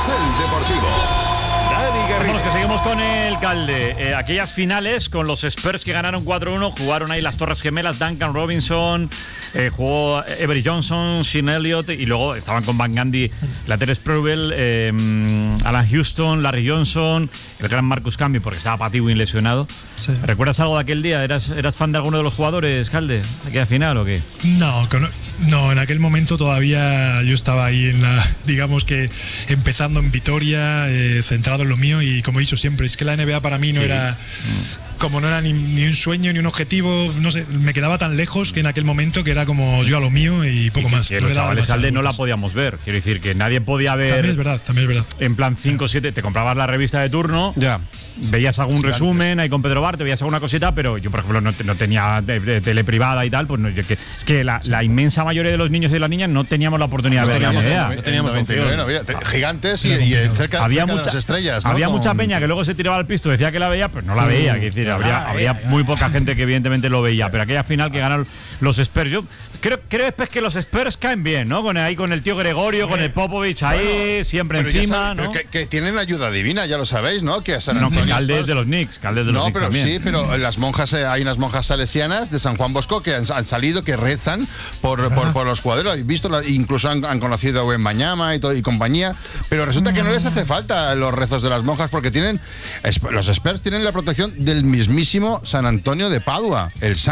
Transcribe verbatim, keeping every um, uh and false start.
Carrusel Deportivo. Dani Garrido. Vamos, que seguimos con el Calde. Eh, aquellas finales con los Spurs que ganaron cuatro uno, jugaron ahí las Torres Gemelas, Duncan Robinson, eh, jugó Avery Johnson, Sean Elliott, y luego estaban con Van Gundy, Laterce Sprewell, eh, Alan Houston, Larry Johnson, el gran Marcus Camby, porque estaba Pat Ewing lesionado. Sí. ¿Recuerdas algo de aquel día? ¿Eras, ¿Eras fan de alguno de los jugadores, Calde? ¿Aquella final o qué? No, con, no, en aquel momento todavía yo estaba ahí en la, digamos que empezando en Vitoria, eh, centrado en lo mío, y como he dicho siempre, es que la N B A para mí no Sí. era, como no era ni, ni un sueño ni un objetivo, no sé, me quedaba tan lejos que en aquel momento que era como yo a lo mío y poco Y que, más. que No los le daba chavales demasiadas Calde no la vueltas. podíamos ver. Quiero decir que nadie podía ver. También es verdad, también es verdad. En plan cinco siete, te comprabas la revista de turno, Ya. veías algún Sí, resumen antes. ahí con Pedro Bart, veías alguna cosita, pero yo, por ejemplo, no, te- no tenía de- de- tele privada y tal, pues no, yo que, es que la, la inmensa mayoría de los niños y de las niñas no teníamos la oportunidad No de ver la teníamos N B A. el- no teníamos noventa y nueve, opción. no había- gigantes y, y cerca, Había cerca mucha, de las estrellas, ¿no? había Con- mucha peña que luego se tiraba al pisto, decía que la veía, pues no la veía. Quiero decir, habría, la habría veía, muy poca gente que evidentemente lo veía, pero aquella final que ganaron los Spurs, yo creo, creo después que los Spurs caen bien, ¿no? Con ahí con el tío Gregorio, con el Popovich ahí, siempre Pero ya encima, sabe- ¿no? pero que, que tienen ayuda divina, ya lo sabéis, ¿no? Que a San No, que Antonio Calde es Spurs- de los Knicks, Calde es de los No, Knicks pero también. sí, pero las monjas, eh, hay unas monjas salesianas de San Juan Bosco que han, han salido, que rezan por, por, por los jugadores. Habéis visto, la- incluso han, han conocido a Wembanyama y, todo, y compañía. Pero resulta que no les hace falta los rezos de las monjas porque tienen, es- los Spurs tienen la protección del mismísimo San Antonio de Padua, el